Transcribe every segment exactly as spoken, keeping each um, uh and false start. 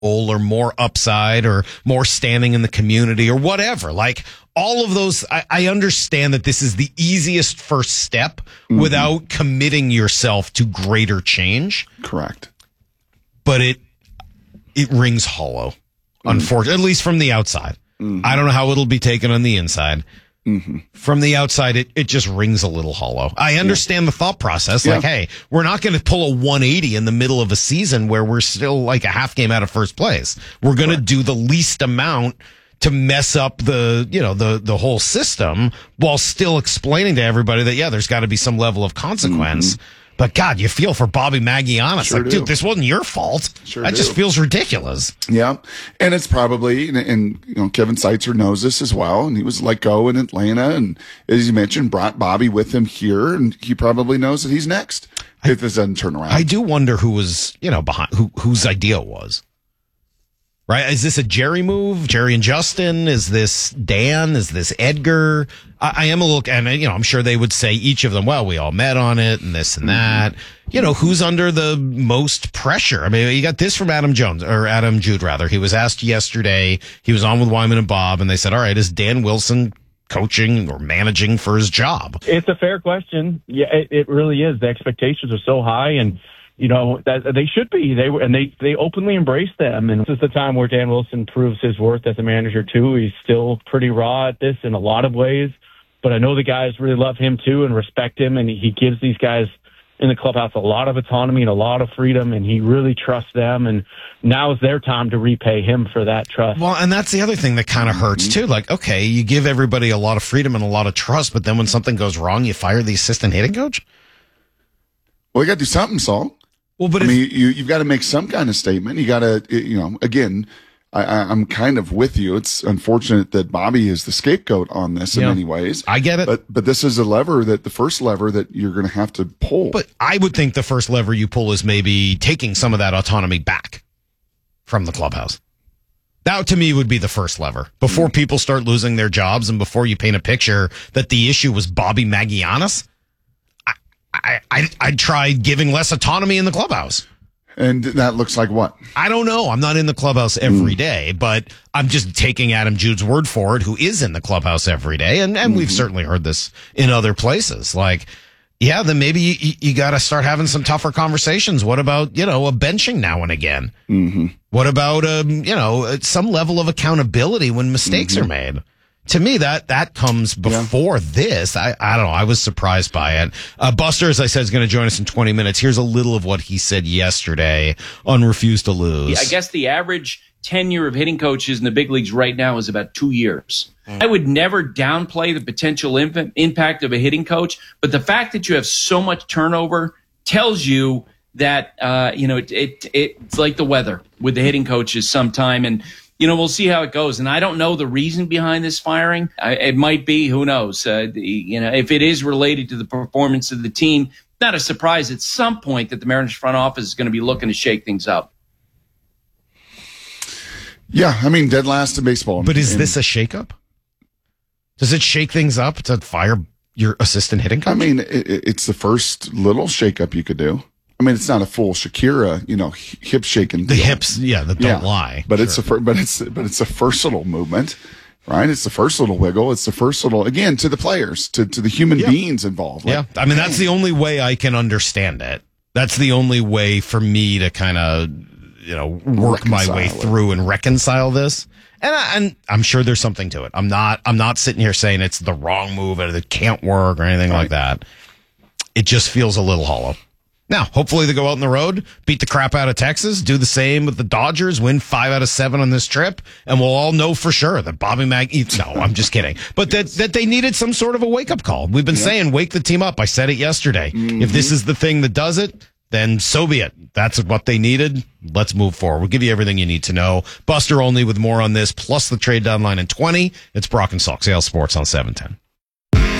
or more upside or more standing in the community or whatever. Like all of those, I, I understand that this is the easiest first step mm-hmm. without committing yourself to greater change. Correct. But it it rings hollow, mm-hmm. unfortunately, at least from the outside. Mm-hmm. I don't know how it'll be taken on the inside. Mm-hmm. From the outside, it, it just rings a little hollow. I understand yeah. the thought process. Yeah. Like, hey, we're not going to pull a one eighty in the middle of a season where we're still like a half game out of first place. We're going to do the least amount to mess up the, you know, the, the whole system while still explaining to everybody that, yeah, there's got to be some level of consequence. Mm-hmm. But God, you feel for Bobby Magianis. Sure like, do. Dude, this wasn't your fault. Sure that do. Just feels ridiculous. Yeah. And it's probably, and, and you know, Kevin Seitzer knows this as well. And he was let go in Atlanta. And as you mentioned, brought Bobby with him here. And he probably knows that he's next I, if this doesn't turn around. I do wonder who was, you know, behind, who, whose idea it was. Right? Is this a Jerry move? Jerry and Justin? Is this Dan? Is this Edgar? I, I am a little, and you know, I'm sure they would say each of them, well, we all met on it and this and that. You know, who's under the most pressure? I mean, you got this from Adam Jones, or Adam Jude rather. He was asked yesterday, he was on with Wyman and Bob, and they said, all right, is Dan Wilson coaching or managing for his job? It's a fair question. Yeah, it, it really is. The expectations are so high, and you know, that they should be. They were, and they, they openly embrace them. And this is the time where Dan Wilson proves his worth as a manager too. He's still pretty raw at this in a lot of ways, but I know the guys really love him too and respect him. And he gives these guys in the clubhouse a lot of autonomy and a lot of freedom, and he really trusts them. And now is their time to repay him for that trust. Well, and that's the other thing that kind of hurts too. Like, okay, you give everybody a lot of freedom and a lot of trust, but then when something goes wrong, you fire the assistant hitting coach? Well, you got to do something, Saul. Well, but I if, mean, you, you've got to make some kind of statement. You got to, you know, again, I, I'm kind of with you. It's unfortunate that Bobby is the scapegoat on this in yeah, many ways. I get it. But, but this is a lever that the first lever that you're going to have to pull. But I would think the first lever you pull is maybe taking some of that autonomy back from the clubhouse. That to me would be the first lever before mm-hmm. people start losing their jobs and before you paint a picture that the issue was Bobby Magianis. I, I, I'd try giving less autonomy in the clubhouse. And that looks like what? I don't know. I'm not in the clubhouse every mm. day, but I'm just taking Adam Jude's word for it, who is in the clubhouse every day. And, and mm-hmm. we've certainly heard this in other places. Like, yeah, then maybe you, you got to start having some tougher conversations. What about, you know, a benching now and again? Mm-hmm. What about, um, you know, some level of accountability when mistakes mm-hmm. are made? To me, that, that comes before yeah. this. I, I don't know. I was surprised by it. Uh, Buster, as I said, is going to join us in twenty minutes. Here's a little of what he said yesterday on Refuse to Lose. Yeah, I guess the average tenure of hitting coaches in the big leagues right now is about two years. Mm. I would never downplay the potential imp- impact of a hitting coach, but the fact that you have so much turnover tells you that, uh, you know, it, it, it's like the weather with the hitting coaches sometime. And, you know, we'll see how it goes. And I don't know the reason behind this firing. I, it might be, who knows? Uh, the, you know, if it is related to the performance of the team, not a surprise at some point that the Mariners front office is going to be looking to shake things up. Yeah, I mean, dead last in baseball. But is and, this a shakeup? Does it shake things up to fire your assistant hitting coach? I mean, it, it's the first little shakeup you could do. I mean, it's not a full Shakira, you know, hip shaking. The hips, yeah, that don't yeah. lie. But sure. it's a fir- but it's but it's a first little movement, right? It's the first little wiggle. It's the first little, again, to the players, to to the human yeah. beings involved. Like, yeah, I mean, that's the only way I can understand it. That's the only way for me to kind of, you know, work reconcile my way it. through and reconcile this. And, I, and I'm sure there's something to it. I'm not I'm not sitting here saying it's the wrong move and it can't work or anything right. like that. It just feels a little hollow. Now, hopefully they go out on the road, beat the crap out of Texas, do the same with the Dodgers, win five out of seven on this trip, and we'll all know for sure that Bobby Mag... No, I'm just kidding. But that, that they needed some sort of a wake-up call. We've been yeah. saying, wake the team up. I said it yesterday. Mm-hmm. If this is the thing that does it, then so be it. That's what they needed. Let's move forward. We'll give you everything you need to know. Buster Olney with more on this, plus the trade deadline in twenty. It's Brock and Salk, Seattle Sports on seven ten.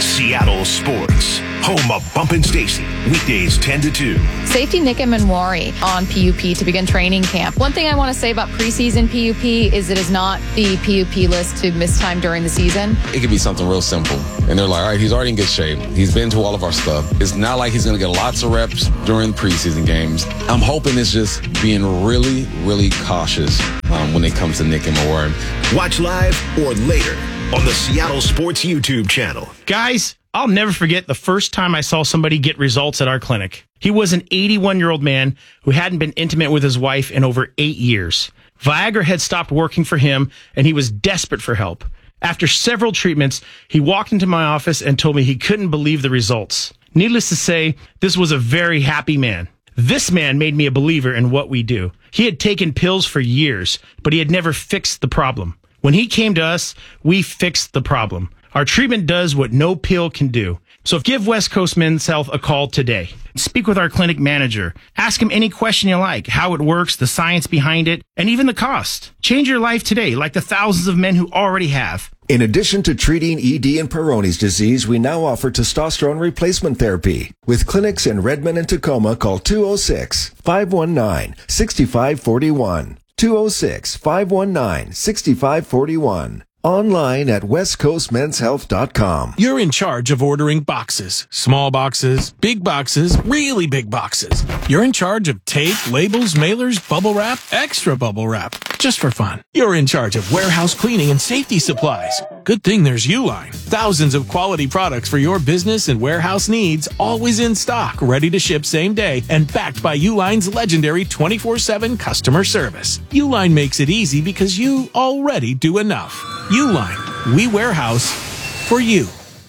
Seattle Sports, home of Bumpin' Stacy, weekdays ten to two. Safety Nick and Manwari on P U P to begin training camp. One thing I want to say about preseason P U P is it is not the P U P list to miss time during the season. It could be something real simple. And they're like, all right, he's already in good shape. He's been to all of our stuff. It's not like he's going to get lots of reps during preseason games. I'm hoping it's just being really, really cautious um, when it comes to Nick and Manwari. Watch live or later on the Seattle Sports YouTube channel. Guys, I'll never forget the first time I saw somebody get results at our clinic. He was an eighty-one-year-old man who hadn't been intimate with his wife in over eight years. Viagra had stopped working for him, and he was desperate for help. After several treatments, he walked into my office and told me he couldn't believe the results. Needless to say, this was a very happy man. This man made me a believer in what we do. He had taken pills for years, but he had never fixed the problem. When he came to us, we fixed the problem. Our treatment does what no pill can do. So give West Coast Men's Health a call today. Speak with our clinic manager. Ask him any question you like, how it works, the science behind it, and even the cost. Change your life today, like the thousands of men who already have. In addition to treating E D and Peyronie's disease, we now offer testosterone replacement therapy. With clinics in Redmond and Tacoma, call two oh six, five one nine, six five four one. two oh six, five one nine, six five four one. Online at west coast men's health dot com. You're in charge of ordering boxes. Small boxes, big boxes, really big boxes. You're in charge of tape, labels, mailers, bubble wrap, extra bubble wrap. Just for fun. You're in charge of warehouse cleaning and safety supplies. Good thing there's Uline. Thousands of quality products for your business and warehouse needs, always in stock, ready to ship same day, and backed by Uline's legendary twenty-four seven customer service. Uline makes it easy because you already do enough. Uline. We warehouse for you.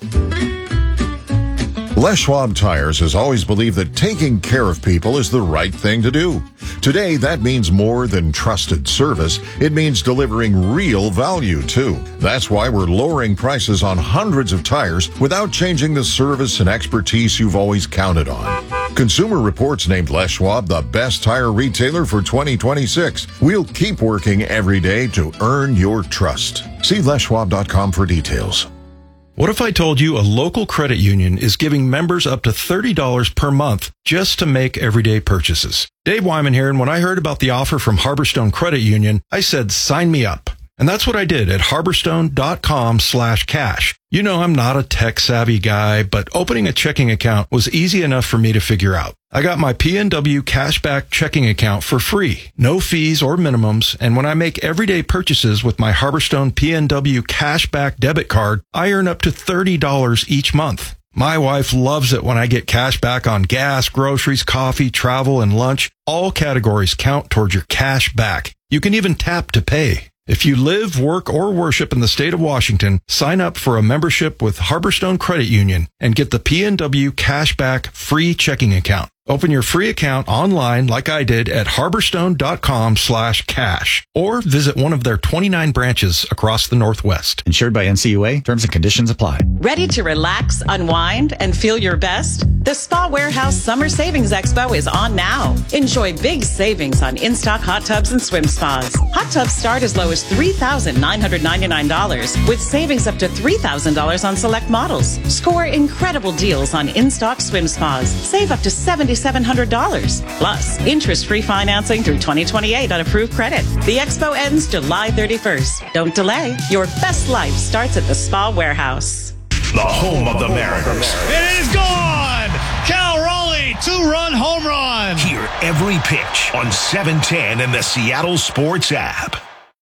Les Schwab Tires has always believed that taking care of people is the right thing to do. Today, that means more than trusted service. It means delivering real value, too. That's why we're lowering prices on hundreds of tires without changing the service and expertise you've always counted on. Consumer Reports named Les Schwab the best tire retailer for twenty twenty-six. We'll keep working every day to earn your trust. See les schwab dot com for details. What if I told you a local credit union is giving members up to thirty dollars per month just to make everyday purchases? Dave Wyman here, and when I heard about the offer from Harborstone Credit Union, I said, sign me up. And that's what I did at harborstone dot com slash cash. You know, I'm not a tech-savvy guy, but opening a checking account was easy enough for me to figure out. I got my P N W Cashback checking account for free, no fees or minimums, and when I make everyday purchases with my Harborstone P N W Cashback debit card, I earn up to thirty dollars each month. My wife loves it when I get cash back on gas, groceries, coffee, travel, and lunch. All categories count towards your cash back. You can even tap to pay. If you live, work, or worship in the state of Washington, sign up for a membership with Harborstone Credit Union and get the P N W Cashback free checking account. Open your free account online like I did at harborstone dot com slash cash or visit one of their twenty-nine branches across the Northwest. Insured by N C U A. Terms and conditions apply. Ready to relax, unwind, and feel your best? The Spa Warehouse Summer Savings Expo is on now. Enjoy big savings on in-stock hot tubs and swim spas. Hot tubs start as low as three thousand nine hundred ninety-nine dollars with savings up to three thousand dollars on select models. Score incredible deals on in-stock swim spas. Save up to seventy-seven hundred dollars. Plus, interest-free financing through twenty twenty-eight on approved credit. The expo ends July thirty-first. Don't delay. Your best life starts at the Spa Warehouse. The home of the Mariners. It is gone! Cal Raleigh, two-run home run! Hear every pitch on seven ten and the Seattle Sports app.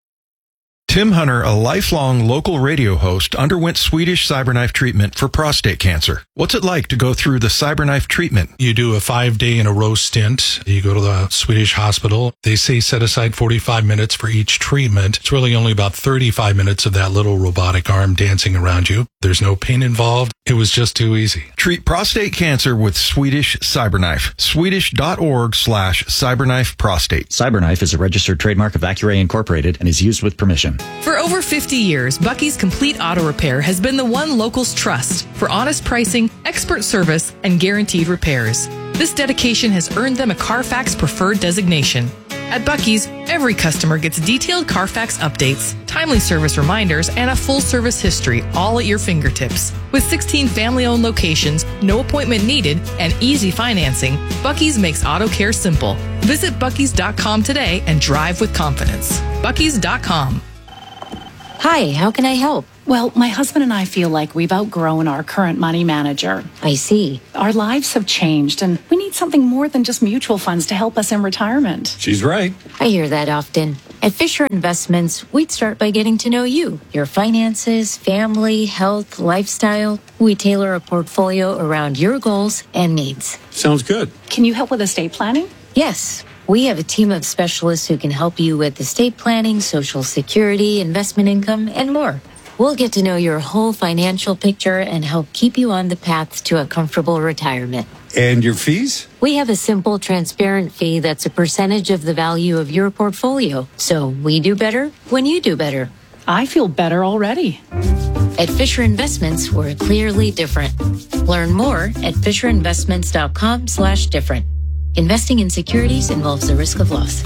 Tim Hunter, a lifelong local radio host, underwent Swedish CyberKnife treatment for prostate cancer. What's it like to go through the CyberKnife treatment? You do a five-day in a row stint. You go to the Swedish hospital. They say set aside forty-five minutes for each treatment. It's really only about thirty-five minutes of that little robotic arm dancing around you. There's no pain involved. It was just too easy. Treat prostate cancer with Swedish CyberKnife. Swedish.org slash CyberKnife prostate. CyberKnife is a registered trademark of Accuray Incorporated and is used with permission. For over fifty years, Bucky's Complete Auto Repair has been the one locals trust for honest pricing, expert service, and guaranteed repairs. This dedication has earned them a Carfax Preferred designation. At Bucky's, Every customer gets detailed Carfax updates, timely service reminders, and a full service history all at your fingertips. With sixteen family-owned locations, no appointment needed, and easy financing, Buc-ee's makes auto care simple. Visit Buc-ee's dot com today and drive with confidence. Buc-ee's dot com. Hi, how can I help? Well, my husband and I feel like we've outgrown our current money manager. I see. Our lives have changed, and we need something more than just mutual funds to help us in retirement. She's right. I hear that often. At Fisher Investments, we'd start by getting to know you, your finances, family, health, lifestyle. We tailor a portfolio around your goals and needs. Sounds good. Can you help with estate planning? Yes. We have a team of specialists who can help you with estate planning, Social Security, investment income, and more. We'll get to know your whole financial picture and help keep you on the path to a comfortable retirement. And your fees? We have a simple, transparent fee that's a percentage of the value of your portfolio. So we do better when you do better. I feel better already. At Fisher Investments, we're clearly different. Learn more at fisher investments dot com slash different. Investing in securities involves the risk of loss.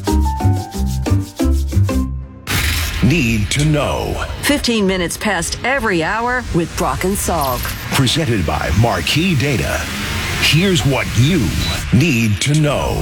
Need to know. fifteen minutes past every hour with Brock and Salk. Presented by Marquee Data. Here's what you need to know.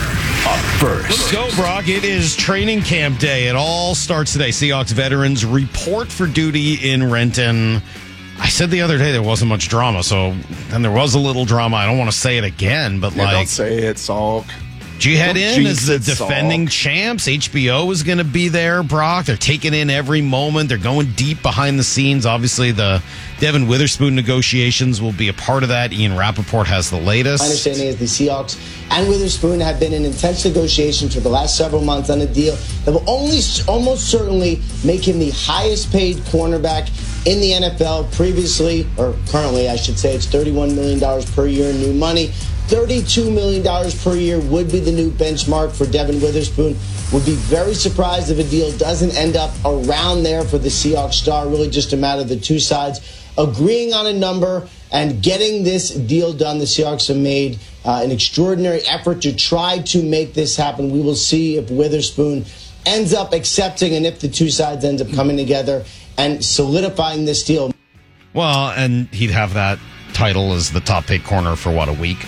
Up first. Let's go, Brock. It is training camp day. It all starts today. Seahawks veterans report for duty in Renton. I said the other day there wasn't much drama, so and there was a little drama. I don't want to say it again, but yeah, like, don't say it, Salk. Did you head Don't in as the it, defending Salk. champs? H B O is going to be there, Brock. They're taking in every moment. They're going deep behind the scenes. Obviously, the Devin Witherspoon negotiations will be a part of that. Ian Rappaport has the latest. My understanding is the Seahawks and Witherspoon have been in intense negotiations for the last several months on a deal that will only almost certainly make him the highest paid cornerback in the N F L. Previously, or currently, I should say, it's thirty-one million dollars per year in new money. thirty-two million dollars per year would be the new benchmark for Devin Witherspoon. Would be very surprised if a deal doesn't end up around there for the Seahawks star. Really just a matter of the two sides agreeing on a number and getting this deal done. The Seahawks have made uh, an extraordinary effort to try to make this happen. We will see if Witherspoon ends up accepting and if the two sides end up coming together and solidifying this deal. Well, and he'd have that title as the top paid corner for, what, a week?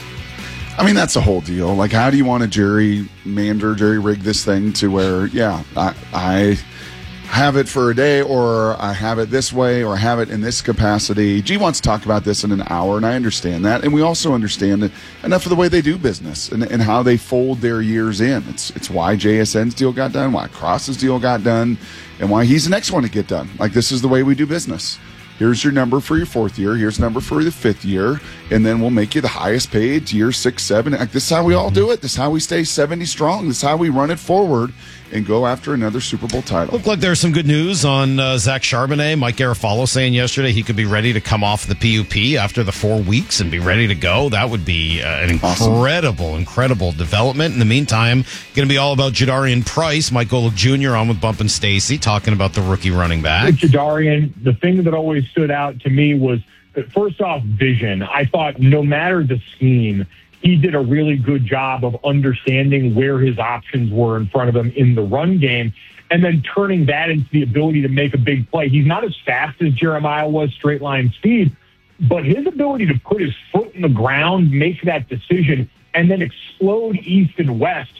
I mean, that's the whole deal. Like, how do you want to gerrymander, jerry rig this thing to where, yeah, I, I have it for a day, or I have it this way, or I have it in this capacity. G wants to talk about this in an hour, and I understand that. And we also understand that enough of the way they do business and, and how they fold their years in. It's it's why J S N's deal got done, why Cross's deal got done, and why he's the next one to get done. Like, this is the way we do business. Here's your number for your fourth year. Here's a number for the fifth year. And then we'll make you the highest paid year six, seven. Like, this is how we all do it. This is how we stay seventy strong. This is how we run it forward and go after another Super Bowl title. Looked like there's some good news on uh, Zach Charbonnet. Mike Garafolo saying yesterday he could be ready to come off the P U P after the four weeks and be ready to go. That would be uh, an incredible, awesome. incredible development. In the meantime, going to be all about Jadarian Price. Mike Golick Junior on with Bump and Stacy talking about the rookie running back. With Jadarian, the thing that always stood out to me was, first off, vision. I thought no matter the scheme, he did a really good job of understanding where his options were in front of him in the run game and then turning that into the ability to make a big play. He's not as fast as Jeremiah was straight line speed, but his ability to put his foot in the ground, make that decision, and then explode east and west.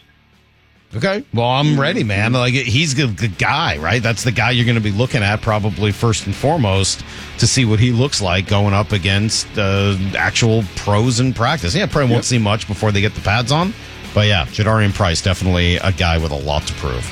Okay. Well, I'm ready, man. Like, he's the, the guy, right? That's the guy you're going to be looking at probably first and foremost to see what he looks like going up against uh, actual pros in practice. Yeah, probably won't yep. see much before they get the pads on. But yeah, Jadarian Price, definitely a guy with a lot to prove.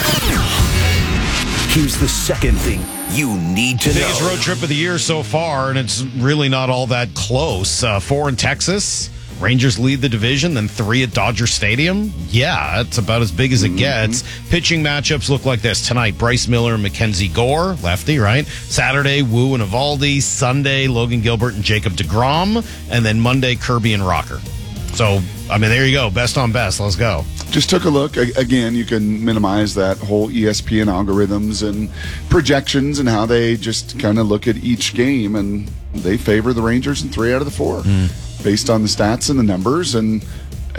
Here's the second thing you need to know. Biggest road trip of the year so far, and it's really not all that close. Uh, four in Texas. Rangers lead the division, then three at Dodger Stadium. Yeah, it's about as big as it mm-hmm. gets. Pitching matchups look like this. Tonight, Bryce Miller and Mackenzie Gore, lefty, right? Saturday, Wu and Evaldi. Sunday, Logan Gilbert and Jacob deGrom. And then Monday, Kirby and Rocker. So, I mean, there you go. Best on best. Let's go. Just took a look. Again, you can minimize that whole E S P N algorithms and projections and how they just kind of look at each game, and they favor the Rangers in three out of the four. Mm. Based on the stats and the numbers. And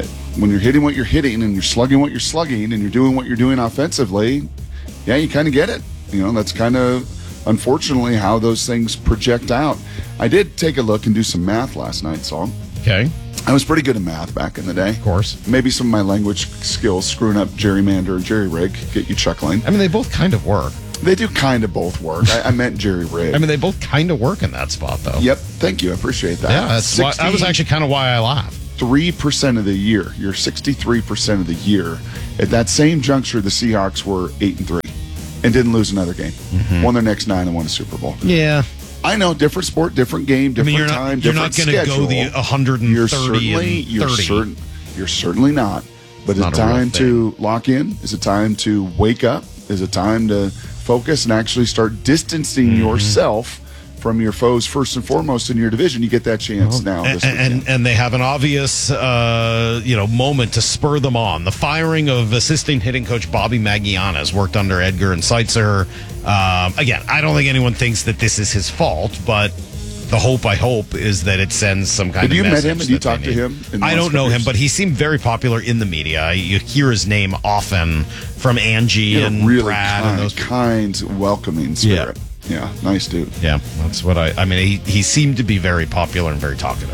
when you're hitting what you're hitting and you're slugging what you're slugging and you're doing what you're doing offensively, yeah, you kind of get it. You know, that's kind of, unfortunately, how those things project out. I did take a look and do some math last night, Saul. Okay. I was pretty good at math back in the day. Of course. Maybe some of my language skills screwing up gerrymander and jerry rig get you chuckling. I mean, they both kind of work. They do kind of both work. I, I meant jerry rig. I mean, they both kind of work in that spot, though. Yep. Thank you. I appreciate that. Yeah, that's why, that was actually kind of why I laughed. three percent of the year. You're sixty-three percent of the year. At that same juncture, the Seahawks were eight and three and didn't lose another game. Mm-hmm. Won their next nine and won a Super Bowl. Yeah. I know, different sport, different game, different I mean, you're time, not, you're different not going to go the one hundred thirty you're certainly, and you're thirty. Certain, you're certainly not. But is it time to lock in? Is it time to wake up? Is it time to focus and actually start distancing mm-hmm. yourself from your foes first and foremost in your division? You get that chance well, now. And, this and and they have an obvious, uh, you know, moment to spur them on. The firing of assistant hitting coach Bobby Magianas worked under Edgar and Seitzer. Um, again, I don't think anyone thinks that this is his fault, but the hope, I hope, is that it sends some kind Did of you message. met him? Did you talk to him? I don't know him, but he seemed very popular in the media. You hear his name often from Angie and really Brad kind, and those kind, welcoming spirit. Yeah. Yeah, nice dude. Yeah, that's what I. I mean, he he seemed to be very popular and very talkative.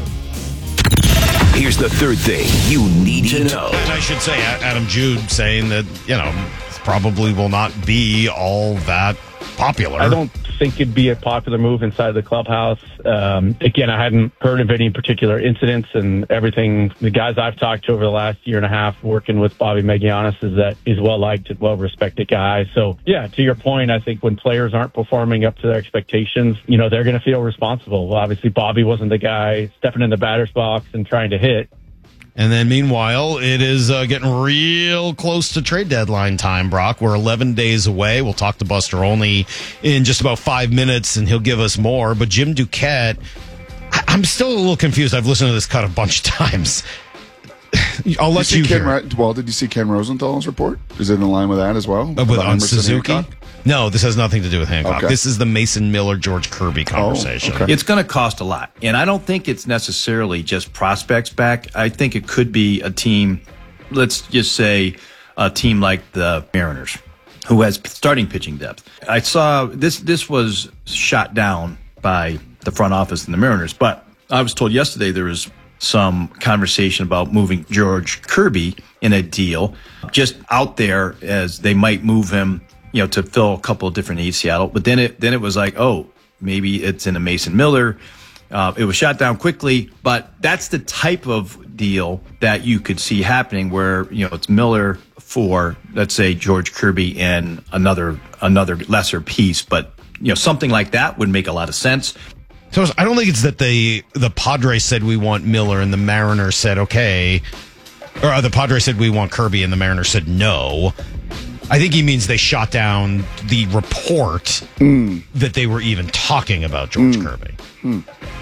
Here's the third thing you need to know. And I should say, Adam Jude saying that you know probably will not be all that popular. I don't think it'd be a popular move inside the clubhouse. Um, again, I hadn't heard of any particular incidents, and everything the guys I've talked to over the last year and a half working with Bobby Magianas is that he's well liked and well respected guy. So yeah, to your point, I think when players aren't performing up to their expectations, you know, they're going to feel responsible. Well, obviously Bobby wasn't the guy stepping in the batter's box and trying to hit. And then meanwhile, it is uh, getting real close to trade deadline time, Brock. We're eleven days away. We'll talk to Buster Olney in just about five minutes, and he'll give us more. But Jim Duquette, I- I'm still a little confused. I've listened to this cut a bunch of times. I'll let you, you Ken hear Ra- Well, did you see Ken Rosenthal's report? Is it in line with that as well? Uh, with, on Suzuki? Hancock? No, this has nothing to do with Hancock. Okay. This is the Mason Miller, George Kirby conversation. Oh, okay. It's going to cost a lot. And I don't think it's necessarily just prospects back. I think it could be a team, let's just say a team like the Mariners, who has starting pitching depth. I saw this, this was shot down by the front office in the Mariners, but I was told yesterday there was some conversation about moving George Kirby in a deal just out there as they might move him, you know, to fill a couple of different needs, Seattle. But then it, then it was like, oh, maybe it's in a Mason Miller. Uh, it was shot down quickly, but that's the type of deal that you could see happening where, you know, it's Miller for, let's say, George Kirby and another, another lesser piece. But, you know, something like that would make a lot of sense. So I don't think it's that they the Padres said we want Miller and the Mariners said okay, or the Padres said we want Kirby and the Mariners said no. I think he means they shot down the report mm. that they were even talking about George mm. Kirby. Mm.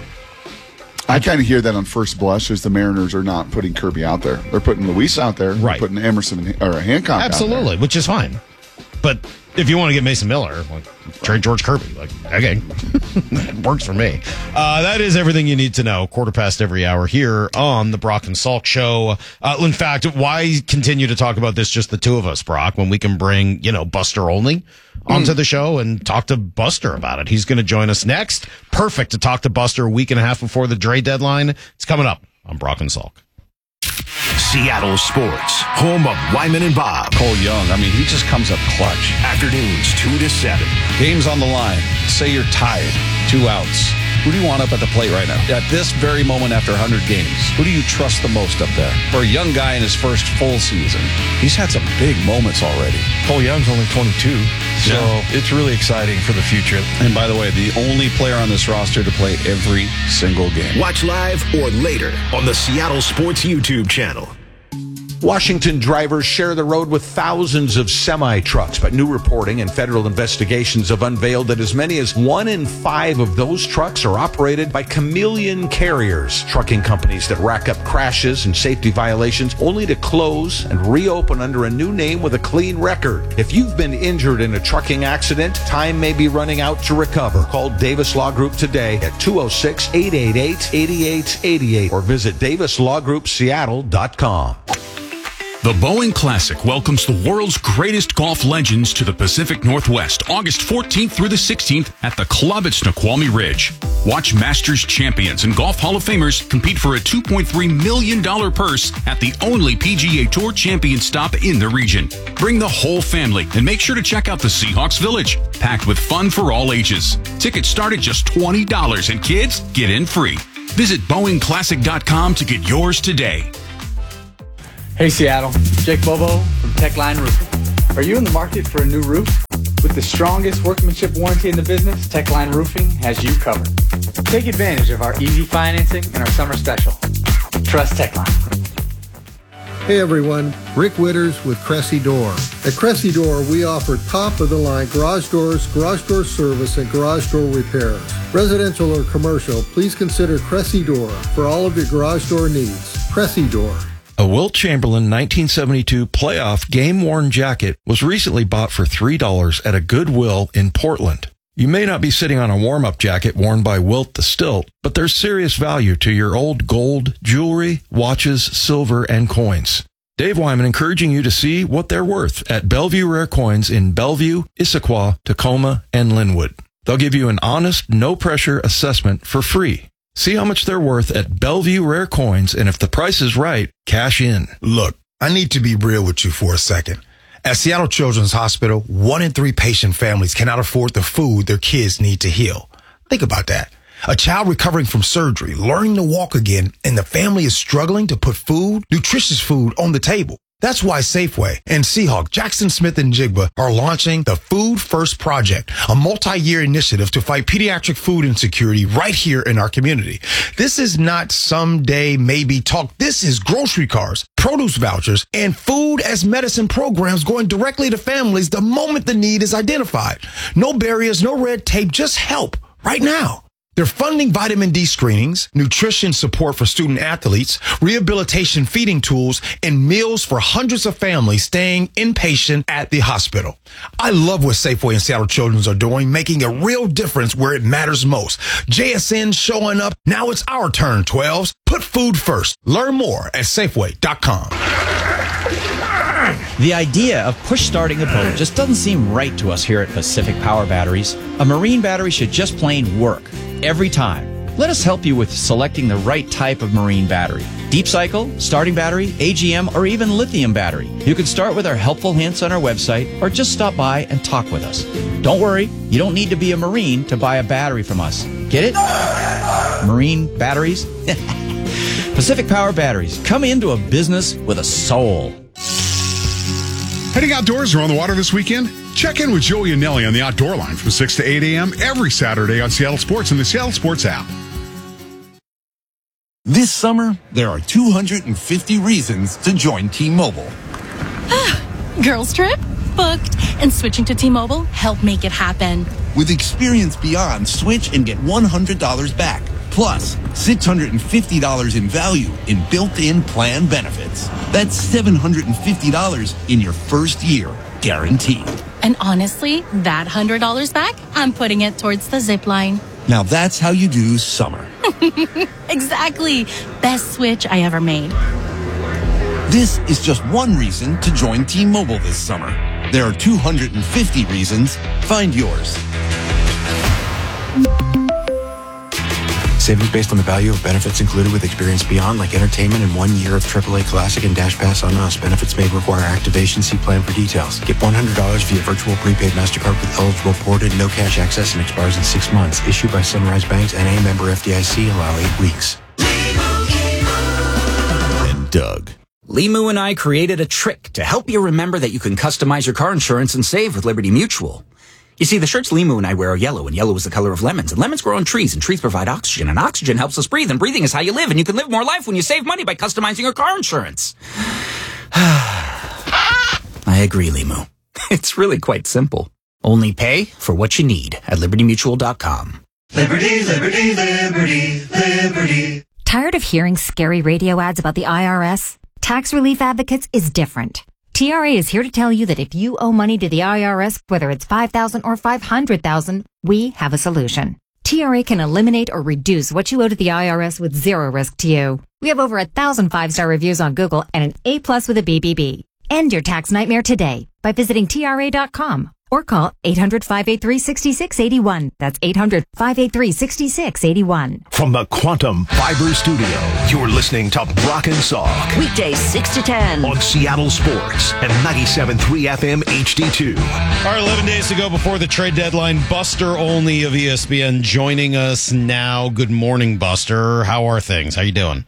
I kind of hear that on first blush as the Mariners are not putting Kirby out there. They're putting Luis out there. Right. They're putting Emerson or Hancock Absolutely, out there. Which is fine. But if you want to get Mason Miller, like, trade George Kirby. Like, okay, works for me. Uh, that is everything you need to know. Quarter past every hour here on the Brock and Salk Show. Uh, in fact, why continue to talk about this just the two of us, Brock, when we can bring, you know, Buster Olney onto mm. the show and talk to Buster about it? He's going to join us next. Perfect to talk to Buster a week and a half before the trade deadline. It's coming up on Brock and Salk. Seattle Sports, home of Wyman and Bob. Cole Young, I mean, he just comes up clutch. Afternoons, two to seven. Game's on the line. Say you're tired. Two outs. Who do you want up at the plate right now? At this very moment after one hundred games, who do you trust the most up there? For a young guy in his first full season, he's had some big moments already. Cole Young's only twenty-two, so yeah. It's really exciting for the future. And by the way, the only player on this roster to play every single game. Watch live or later on the Seattle Sports YouTube channel. Washington drivers share the road with thousands of semi-trucks, but new reporting and federal investigations have unveiled that as many as one in five of those trucks are operated by chameleon carriers, trucking companies that rack up crashes and safety violations only to close and reopen under a new name with a clean record. If you've been injured in a trucking accident, time may be running out to recover. Call Davis Law Group today at two oh six, eight eight eight, eight eight eight eight or visit davis law group seattle dot com. The Boeing Classic welcomes the world's greatest golf legends to the Pacific Northwest, August fourteenth through the sixteenth at the club at Snoqualmie Ridge. Watch Masters champions and Golf Hall of Famers compete for a two point three million dollars purse at the only P G A Tour champion stop in the region. Bring the whole family and make sure to check out the Seahawks Village, packed with fun for all ages. Tickets start at just twenty dollars and kids get in free. Visit Boeing Classic dot com to get yours today. Hey Seattle, Jake Bobo from Techline Roofing. Are you in the market for a new roof? With the strongest workmanship warranty in the business, Techline Roofing has you covered. Take advantage of our easy financing and our summer special. Trust Techline. Hey everyone, Rick Witters with Cressy Door. At Cressy Door, we offer top-of-the-line garage doors, garage door service, and garage door repairs. Residential or commercial, please consider Cressy Door for all of your garage door needs. Cressy Door. A Wilt Chamberlain nineteen seventy-two playoff game-worn jacket was recently bought for three dollars at a Goodwill in Portland. You may not be sitting on a warm-up jacket worn by Wilt the Stilt, but there's serious value to your old gold, jewelry, watches, silver, and coins. Dave Wyman encouraging you to see what they're worth at Bellevue Rare Coins in Bellevue, Issaquah, Tacoma, and Linwood. They'll give you an honest, no-pressure assessment for free. See how much they're worth at Bellevue Rare Coins, and if the price is right, cash in. Look, I need to be real with you for a second. At Seattle Children's Hospital, one in three patient families cannot afford the food their kids need to heal. Think about that. A child recovering from surgery, learning to walk again, and the family is struggling to put food, nutritious food, on the table. That's why Safeway and Seahawk, Jackson Smith and Jigba are launching the Food First Project, a multi-year initiative to fight pediatric food insecurity right here in our community. This is not someday maybe talk. This is grocery cards, produce vouchers, and food as medicine programs going directly to families the moment the need is identified. No barriers, no red tape, just help right now. They're funding vitamin D screenings, nutrition support for student athletes, rehabilitation feeding tools, and meals for hundreds of families staying inpatient at the hospital. I love what Safeway and Seattle Children's are doing, making a real difference where it matters most. J S N showing up. Now it's our turn, twelves. Put food first. Learn more at Safeway dot com. The idea of push starting a boat just doesn't seem right to us here at Pacific Power Batteries. A marine battery should just plain work every time. Let us help you with selecting the right type of marine battery. Deep cycle, starting battery, A G M, or even lithium battery. You can start with our helpful hints on our website or just stop by and talk with us. Don't worry, you don't need to be a Marine to buy a battery from us. Get it? Marine batteries? Pacific Power Batteries. Come into a business with a soul. Heading outdoors or on the water this weekend? Check in with Joey and Nelly on the Outdoor Line from six to eight a.m. every Saturday on Seattle Sports and the Seattle Sports app. This summer, there are two hundred fifty reasons to join T-Mobile. Girls trip? Booked. And switching to T-Mobile helped make it happen. With Experience Beyond, switch and get one hundred dollars back. Plus, six hundred fifty dollars in value in built-in plan benefits. That's seven hundred fifty dollars in your first year, guaranteed. And honestly, that one hundred dollars back, I'm putting it towards the zip line. Now that's how you do summer. Exactly. Best switch I ever made. This is just one reason to join T-Mobile this summer. There are two hundred fifty reasons. Find yours. Savings based on the value of benefits included with Experience Beyond, like entertainment and one year of triple A Classic and Dash Pass on us. Benefits may require activation. See plan for details. Get one hundred dollars via virtual prepaid MasterCard with eligible ported, no cash access, and expires in six months. Issued by Sunrise Banks, N A member F D I C. Allow eight weeks. And Doug. Limu and I created a trick to help you remember that you can customize your car insurance and save with Liberty Mutual. You see, the shirts Limu and I wear are yellow, and yellow is the color of lemons, and lemons grow on trees, and trees provide oxygen, and oxygen helps us breathe, and breathing is how you live, and you can live more life when you save money by customizing your car insurance. I agree, Limu. It's really quite simple. Only pay for what you need at liberty mutual dot com. Liberty, liberty, liberty, liberty. Tired of hearing scary radio ads about the I R S? Tax Relief Advocates is different. T R A is here to tell you that if you owe money to the I R S, whether it's five thousand dollars or five hundred thousand dollars, we have a solution. T R A can eliminate or reduce what you owe to the I R S with zero risk to you. We have over a thousand five-star reviews on Google and an A plus with a B B B. End your tax nightmare today by visiting T R A dot com or call eight hundred, five eight three, six six eight one. That's eight hundred, five eight three, six six eight one. From the Quantum Fiber Studio, you're listening to Brock and Salk. Weekdays six to ten. On Seattle Sports and ninety-seven point three F M H D two. All right, eleven days to go before the trade deadline. Buster Olney of E S P N joining us now. Good morning, Buster. How are things? How you doing?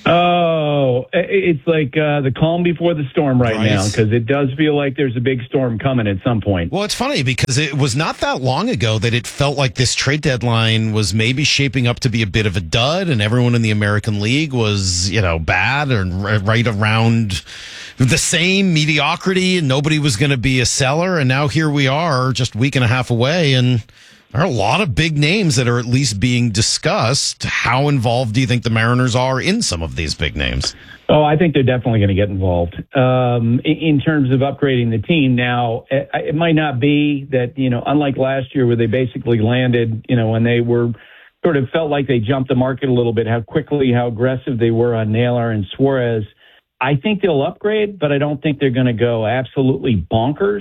Oh, it's like uh, the calm before the storm right, right. now, because it does feel like there's a big storm coming at some point. Well, it's funny because it was not that long ago that it felt like this trade deadline was maybe shaping up to be a bit of a dud, and everyone in the American League was, you know, bad and right around the same mediocrity, and nobody was going to be a seller. And now here we are, just a week and a half away, and there are a lot of big names that are at least being discussed. How involved do you think the Mariners are in some of these big names? Oh, I think they're definitely going to get involved um, in, in terms of upgrading the team. Now, it, it might not be that, you know, unlike last year where they basically landed, you know, when they were sort of felt like they jumped the market a little bit, how quickly, how aggressive they were on Naylor and Suarez. I think they'll upgrade, but I don't think they're going to go absolutely bonkers.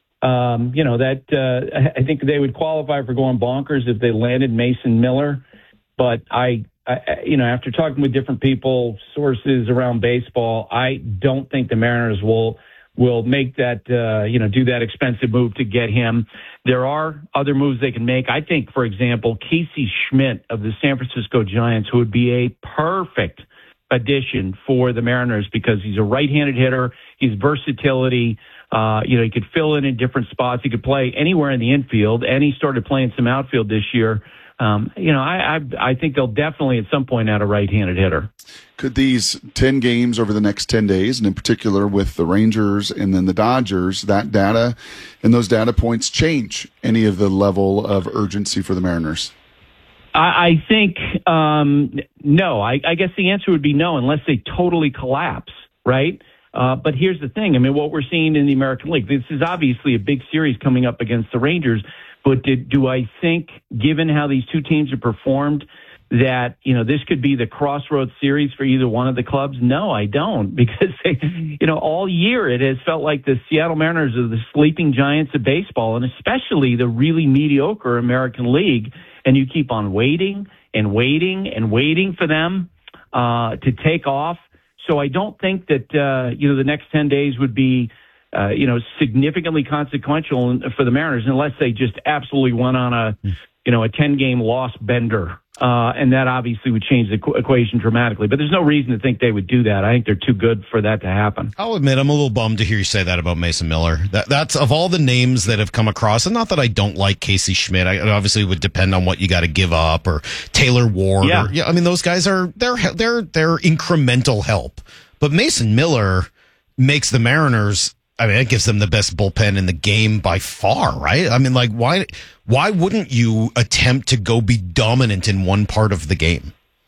Um, you know, that uh, I think they would qualify for going bonkers if they landed Mason Miller. But I, I, you know, after talking with different people, sources around baseball, I don't think the Mariners will will make that, uh, you know, do that expensive move to get him. There are other moves they can make. I think, for example, Casey Schmidt of the San Francisco Giants, who would be a perfect addition for the Mariners because he's a right-handed hitter. He's versatility. Uh, you know, he could fill in in different spots. He could play anywhere in the infield, and he started playing some outfield this year. Um, you know, I, I I think they'll definitely at some point add a right-handed hitter. Could these ten games over the next ten days, and in particular with the Rangers and then the Dodgers, that data and those data points change any of the level of urgency for the Mariners? I, I think um, no. I, I guess the answer would be no, unless they totally collapse, right? Uh, but here's the thing. I mean, what we're seeing in the American League, this is obviously a big series coming up against the Rangers. But did, do I think, given how these two teams have performed, that, you know, this could be the crossroads series for either one of the clubs? No, I don't, because they, you know, all year it has felt like the Seattle Mariners are the sleeping giants of baseball, and especially the really mediocre American League. And you keep on waiting and waiting and waiting for them uh, to take off. So I don't think that, uh, you know, the next ten days would be, uh, you know, significantly consequential for the Mariners unless they just absolutely went on a, you know, a ten-game loss bender. Uh, and that obviously would change the qu- equation dramatically. But there's no reason to think they would do that. I think they're too good for that to happen. I'll admit I'm a little bummed to hear you say that about Mason Miller. That, that's of all the names that have come across, and not that I don't like Casey Schmidt. I, it obviously would depend on what you got to give up, or Taylor Ward. Yeah. Or, yeah, I mean, those guys are they're they're they're incremental help. But Mason Miller makes the Mariners. I mean, it gives them the best bullpen in the game by far, right? I mean, like, why why wouldn't you attempt to go be dominant in one part of the game?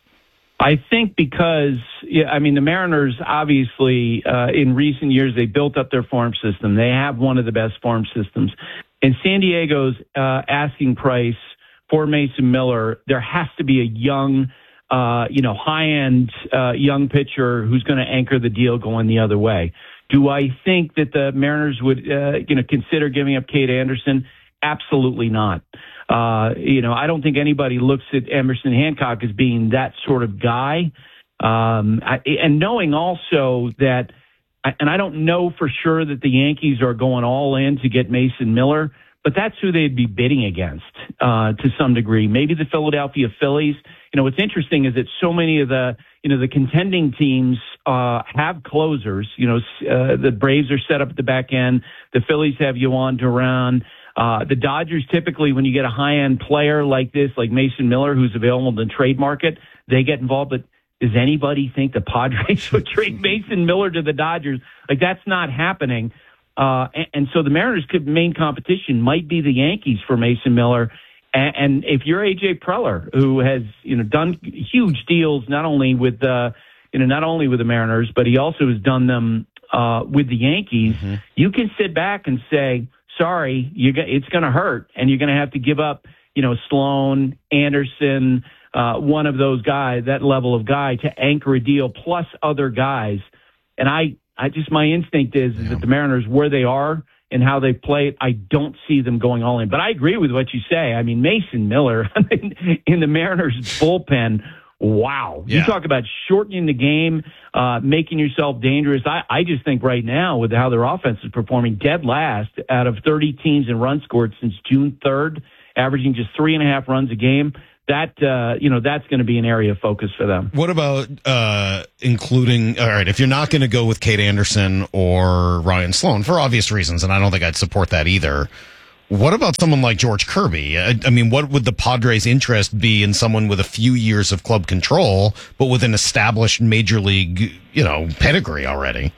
I think because, yeah, I mean, the Mariners, obviously, uh, in recent years, they built up their farm system. They have one of the best farm systems. And San Diego's uh, asking price for Mason Miller, there has to be a young, uh, you know, high-end uh, young pitcher who's going to anchor the deal going the other way. Do I think that the Mariners would, uh, you know, consider giving up Cade Anderson? Absolutely not. Uh, you know, I don't think anybody looks at Emerson Hancock as being that sort of guy. Um, I, and knowing also that, and I don't know for sure that the Yankees are going all in to get Mason Miller, but that's who they'd be bidding against uh, to some degree. Maybe the Philadelphia Phillies. You know, what's interesting is that so many of the, you know, the contending teams uh, have closers. You know, uh, the Braves are set up at the back end. The Phillies have Yohan Duran. Uh, the Dodgers, typically, when you get a high-end player like this, like Mason Miller, who's available in the trade market, they get involved. But does anybody think the Padres would trade Mason Miller to the Dodgers? Like, that's not happening. Uh, and, and so the Mariners' could, main competition might be the Yankees for Mason Miller. And, and if you're A J Preller, who has, you know, done huge deals, not only with, uh, you know, not only with the Mariners, but he also has done them uh, with the Yankees, mm-hmm. you can sit back and say, sorry, you got, it's going to hurt, and you're going to have to give up, you know, Sloan, Anderson, uh, one of those guys, that level of guy, to anchor a deal, plus other guys. And I, I just, my instinct is, yeah. is that the Mariners, where they are and how they play it, I don't see them going all in. But I agree with what you say. I mean, Mason Miller in the Mariners bullpen, wow. Yeah. You talk about shortening the game, uh, making yourself dangerous. I, I just think right now, with how their offense is performing, dead last out of thirty teams in runs scored since June third, averaging just three and a half runs a game. That, uh, you know, that's going to be an area of focus for them. What about uh, including, all right, if you're not going to go with Kate Anderson or Ryan Sloan, for obvious reasons, and I don't think I'd support that either, what about someone like George Kirby? I, I mean, what would the Padres' interest be in someone with a few years of club control, but with an established major league, you know, pedigree already?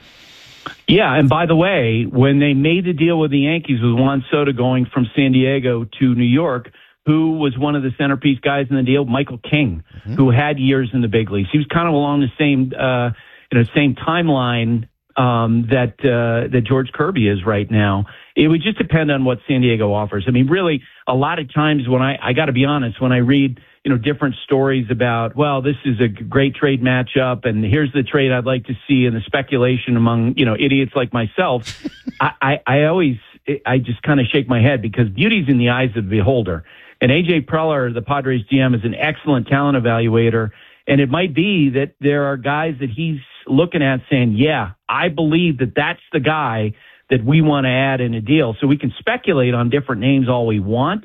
Yeah, and by the way, when they made the deal with the Yankees with Juan Soto going from San Diego to New York, who was one of the centerpiece guys in the deal? Michael King, mm-hmm. who had years in the big leagues. He was kind of along the same, uh, you know, same timeline um, that uh, that George Kirby is right now. It would just depend on what San Diego offers. I mean, really, a lot of times when I, I got to be honest, when I read, you know, different stories about, well, this is a great trade matchup, and here's the trade I'd like to see, and the speculation among, you know, idiots like myself, I, I, I always, I just kind of shake my head, because beauty's in the eyes of the beholder. And A J Preller, the Padres G M, is an excellent talent evaluator. And it might be that there are guys that he's looking at saying, yeah, I believe that that's the guy that we want to add in a deal. So we can speculate on different names all we want.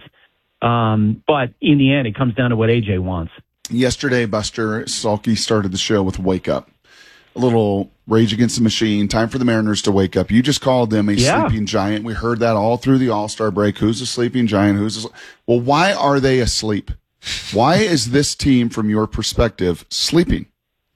Um, but in the end, it comes down to what A J wants. Yesterday, Buster Salke started the show with Wake Up. A little Rage Against the Machine, time for the Mariners to wake up. You just called them a yeah. sleeping giant. We heard that all through the All-Star break. Who's a sleeping giant? Who's a, well, why are they asleep? Why is this team, from your perspective, sleeping?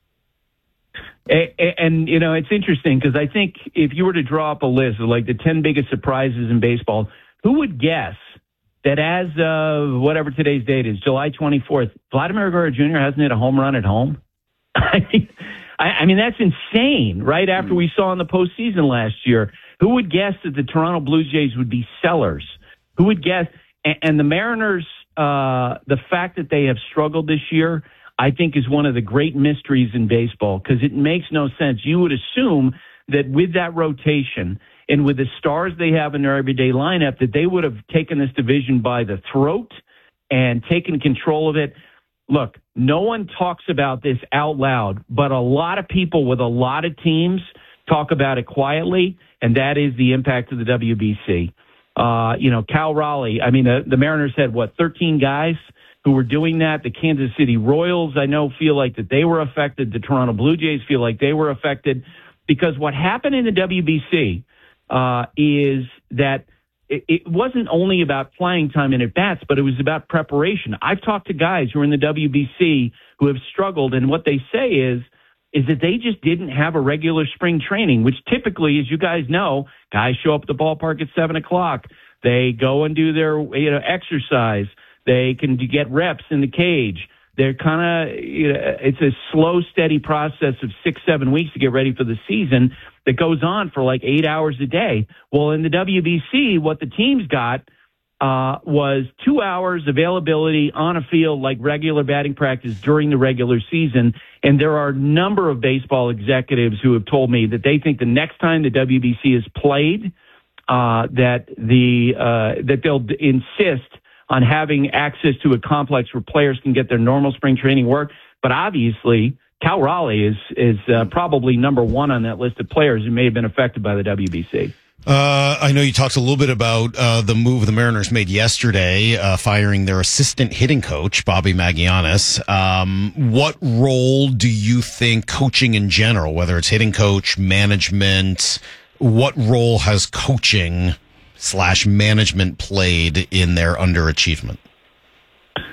And, and you know, it's interesting, because I think if you were to draw up a list of like the ten biggest surprises in baseball, who would guess that as of whatever today's date is, July twenty-fourth, Vladimir Guerrero Junior hasn't hit a home run at home? I mean, I, I mean, that's insane, right? After we saw in the postseason last year, who would guess that the Toronto Blue Jays would be sellers? Who would guess? And, and the Mariners, uh, the fact that they have struggled this year, I think is one of the great mysteries in baseball, because it makes no sense. You would assume that with that rotation and with the stars they have in their everyday lineup, that they would have taken this division by the throat and taken control of it. Look, no one talks about this out loud, but a lot of people with a lot of teams talk about it quietly, and that is the impact of the W B C. Uh, you know, Cal Raleigh, I mean, the, the Mariners had, what, thirteen guys who were doing that. The Kansas City Royals, I know, feel like that they were affected. The Toronto Blue Jays feel like they were affected, because what happened in the W B C uh, is that it, it wasn't only about playing time and at-bats, but it was about preparation. I've talked to guys who are in the W B C who have struggled, and what they say is, is that they just didn't have a regular spring training, which typically, as you guys know, guys show up at the ballpark at seven o'clock. They go and do their, you know, exercise. They can get reps in the cage. They're kind of, you know, it's a slow, steady process of six, seven weeks to get ready for the season that goes on for like eight hours a day. Well, in the W B C, what the teams got uh, was two hours availability on a field like regular batting practice during the regular season. And there are a number of baseball executives who have told me that they think the next time the W B C is played, uh, that the uh, that they'll insist on having access to a complex where players can get their normal spring training work. But obviously, Cal Raleigh is is uh, probably number one on that list of players who may have been affected by the W B C. Uh, I know you talked a little bit about uh, the move the Mariners made yesterday, uh, firing their assistant hitting coach, Bobby Magianis. Um, what role do you think coaching in general, whether it's hitting coach, management, what role has coaching slash management played in their underachievement?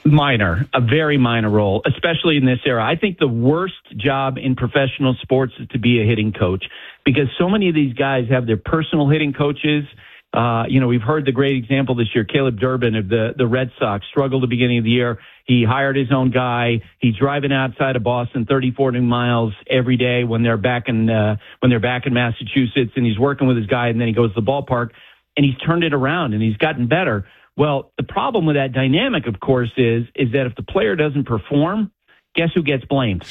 Minor, a very minor role, especially in this era. I think the worst job in professional sports is to be a hitting coach because so many of these guys have their personal hitting coaches. Uh, you know, we've heard the great example this year, Caleb Durbin of the, the Red Sox struggled at the beginning of the year. He hired his own guy. He's driving outside of Boston thirty, forty miles every day when they're back in, uh, when they're back in Massachusetts, and he's working with his guy, and then he goes to the ballpark and he's turned it around and he's gotten better. Well, the problem with that dynamic, of course, is is that if the player doesn't perform, guess who gets blamed?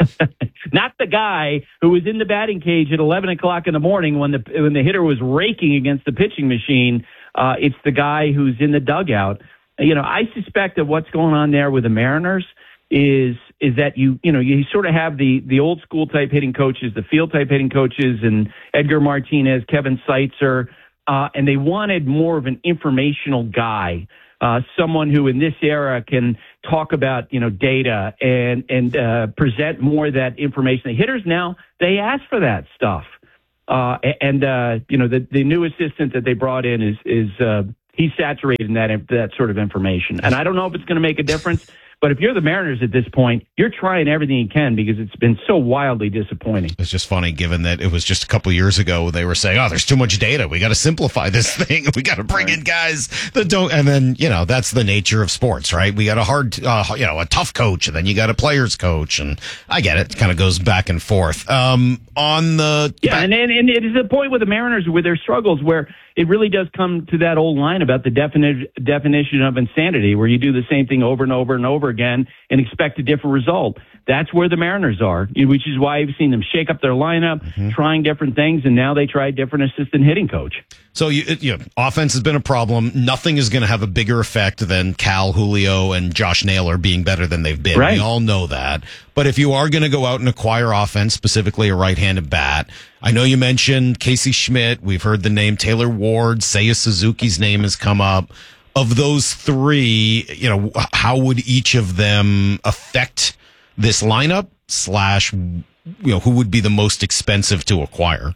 Not the guy who was in the batting cage at eleven o'clock in the morning when the when the hitter was raking against the pitching machine. Uh, it's the guy who's in the dugout. You know, I suspect that what's going on there with the Mariners is is that you you know you sort of have the the old school type hitting coaches, the field type hitting coaches, and Edgar Martinez, Kevin Seitzer. Uh, and they wanted more of an informational guy, uh, someone who in this era can talk about, you know, data and, and, uh, present more of that information. The hitters now, they ask for that stuff. Uh, and, uh, you know, the, the new assistant that they brought in is, is, uh, he's saturated in that, that sort of information. And I don't know if it's going to make a difference. But if you're the Mariners at this point, you're trying everything you can because it's been so wildly disappointing. It's just funny, given that it was just a couple years ago they were saying, "Oh, there's too much data. We got to simplify this thing. We got to bring in guys that don't." And then you know that's the nature of sports, right? We got a hard, uh, you know, a tough coach, and then you got a players coach, and I get it. It kind of goes back and forth. Um, on the yeah, and, and and it is a point with the Mariners with their struggles where it really does come to that old line about the defini- definition of insanity, where you do the same thing over and over and over again and expect a different result. That's where the Mariners are, which is why I've seen them shake up their lineup, mm-hmm. trying different things, and now they try a different assistant hitting coach. So, you, you know, offense has been a problem. Nothing is going to have a bigger effect than Cal, Julio, and Josh Naylor being better than they've been. Right. We all know that. But if you are going to go out and acquire offense, specifically a right-handed bat, I know you mentioned Casey Schmidt. We've heard the name Taylor Ward. Seiya Suzuki's name has come up. Of those three, you know, how would each of them affect this lineup slash, you know, who would be the most expensive to acquire?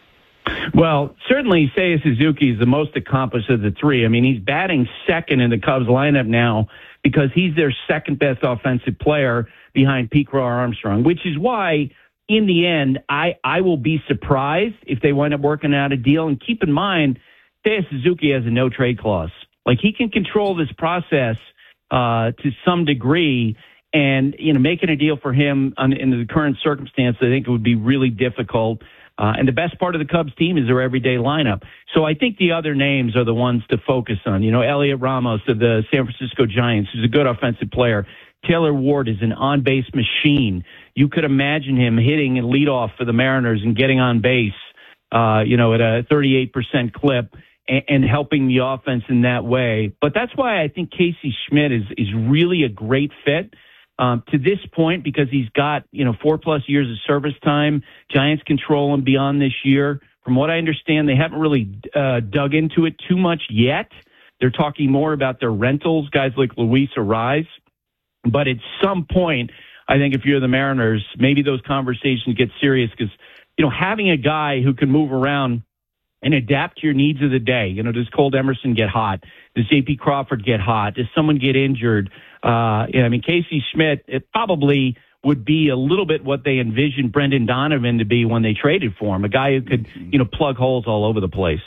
Well, certainly Seiya Suzuki is the most accomplished of the three. I mean, he's batting second in the Cubs lineup now because he's their second best offensive player behind Pete Crow Armstrong, which is why in the end, I, I will be surprised if they wind up working out a deal. And keep in mind, Seiya Suzuki has a no trade clause. Like he can control this process uh, to some degree, and you know, making a deal for him on, in the current circumstance, I think it would be really difficult. Uh, and the best part of the Cubs team is their everyday lineup. So I think the other names are the ones to focus on. You know, Elliot Ramos of the San Francisco Giants, who's a good offensive player. Taylor Ward is an on-base machine. You could imagine him hitting and lead off for the Mariners and getting on base, uh, you know, at a thirty-eight percent clip. And helping the offense in that way. But that's why I think Casey Schmidt is, is really a great fit um, to this point because he's got, you know, four plus years of service time. Giants control him beyond this year. From what I understand, they haven't really uh, dug into it too much yet. They're talking more about their rentals, guys like Luis Arraez. But at some point, I think if you're the Mariners, maybe those conversations get serious because, you know, having a guy who can move around and adapt to your needs of the day. You know, does Colt Emerson get hot? Does J P Crawford get hot? Does someone get injured? Uh, I mean, Casey Schmidt, it probably would be a little bit what they envisioned Brendan Donovan to be when they traded for him, a guy who could, you know, plug holes all over the place.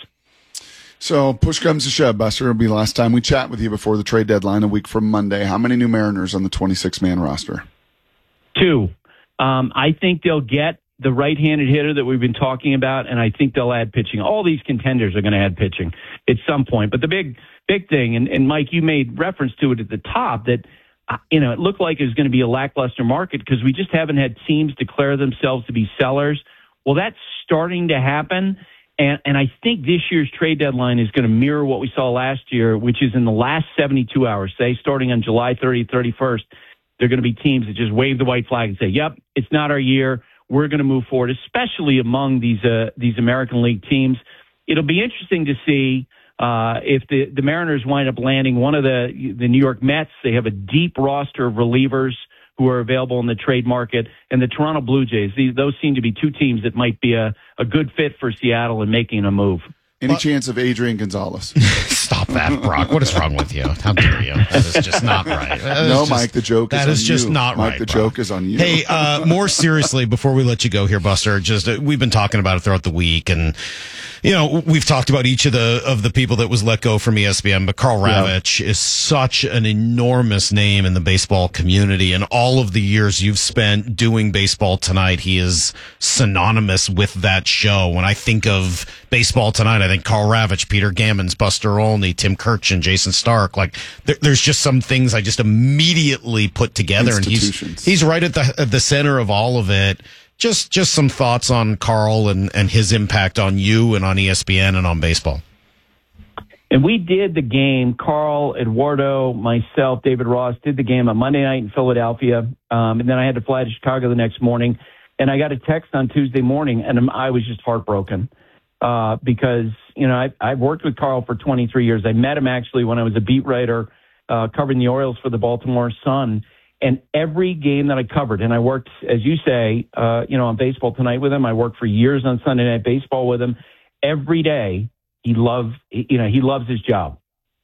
So push comes to shove, Buster. It'll be the last time we chat with you before the trade deadline a week from Monday. How many new Mariners on the twenty-six man roster? Two. Um, I think they'll get the right-handed hitter that we've been talking about, and I think they'll add pitching. All these contenders are going to add pitching at some point. But the big, big thing, and, and Mike, you made reference to it at the top, that, uh, you know, it looked like it was going to be a lackluster market because we just haven't had teams declare themselves to be sellers. Well, that's starting to happen. And, and I think this year's trade deadline is going to mirror what we saw last year, which is in the last seventy-two hours, say starting on July thirtieth, thirty-first, there are going to be teams that just wave the white flag and say, yep, it's not our year. We're going to move forward, especially among these uh, these American League teams. It'll be interesting to see uh, if the, the Mariners wind up landing one of the the New York Mets. They have a deep roster of relievers who are available in the trade market, and the Toronto Blue Jays. These, those seem to be two teams that might be a, a good fit for Seattle in making a move. Any well, chance of Adrian Gonzalez? stop that, Brock. What is wrong with you? How dare you? That is just not right. No, just, Mike, the joke is That on is just you. not Mike, right, the Brock. joke is on you. Hey, uh, more seriously, before we let you go here, Buster, just uh, we've been talking about it throughout the week, and you know, we've talked about each of the of the people that was let go from E S P N, but Karl Ravech yeah. is such an enormous name in the baseball community, and all of the years you've spent doing Baseball Tonight, he is synonymous with that show. When I think of Baseball Tonight, I think Karl Ravech, Peter Gammons, Buster Olney, Tim Kirchin, Jason Stark. Like there, there's just some things I just immediately put together, and he's he's right at the at the center of all of it. Just just some thoughts on Karl and, and his impact on you and on E S P N and on baseball. And we did the game, Karl, Eduardo, myself, David Ross, did the game on Monday night in Philadelphia. Um, and then I had to fly to Chicago the next morning. And I got a text on Tuesday morning, and I was just heartbroken uh, because, you know, I, I've worked with Karl for twenty-three years. I met him actually when I was a beat writer uh, covering the Orioles for the Baltimore Sun. And every game that I covered, and I worked, as you say, uh, you know, on Baseball Tonight with him. I worked for years on Sunday Night Baseball with him. Every day, he loves, you know, he loves his job.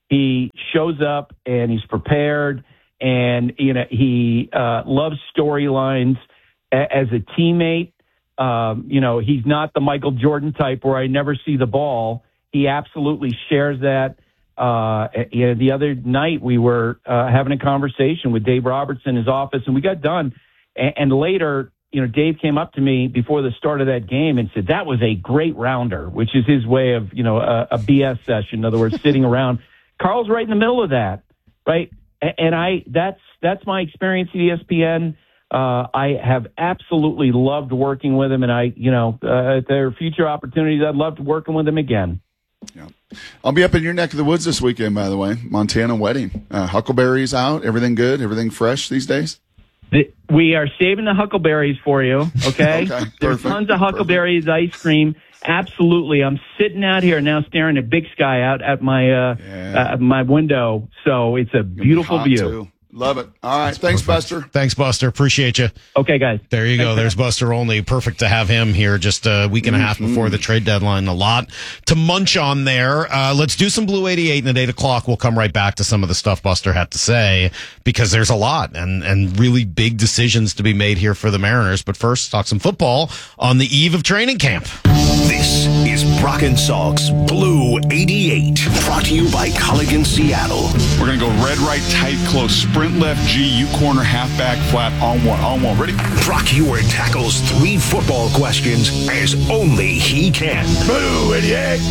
He shows up and he's prepared, and you know, he uh, loves storylines. A- as a teammate, um, you know, he's not the Michael Jordan type where I never see the ball. He absolutely shares that. Uh, you know, the other night we were uh, having a conversation with Dave Roberts in his office, and we got done. And, and later, you know, Dave came up to me before the start of that game and said, that was a great rounder, which is his way of, you know, a, a B S session. In other words, sitting around. Karl's right in the middle of that, right? And, and I, that's, that's my experience at E S P N. Uh, I have absolutely loved working with him, and I, you know, uh, if there are future opportunities, I'd love to working with him again. Yeah. I'll be up in your neck of the woods this weekend, by the way. Montana wedding. Uh, Huckleberries out. Everything good? Everything fresh these days? The, we are saving the huckleberries for you, okay? Okay, There's tons of huckleberries, perfect. Ice cream. Absolutely. I'm sitting out here now staring at Big Sky out at my uh, yeah. uh, my window. So it's a beautiful view. Too. Love it. All right. That's Thanks, perfect. Buster. Thanks, Buster. Appreciate you. Okay, guys. There you Thanks, go. There's Buster Olney. Perfect to have him here just a week and a half mm-hmm. before the trade deadline. A lot to munch on there. Uh, let's do some Blue eighty-eight, and at eight o'clock we'll come right back to some of the stuff Buster had to say, because there's a lot and, and really big decisions to be made here for the Mariners. But first, talk some football on the eve of training camp. This is Brock and Salk's Blue eighty-eight, brought to you by Culligan Seattle. We're going to go red, right, tight, close, sprint left, G, U corner, halfback, flat, on one, on one. Ready? Brock Heward tackles three football questions as only he can. Blue eighty-eight.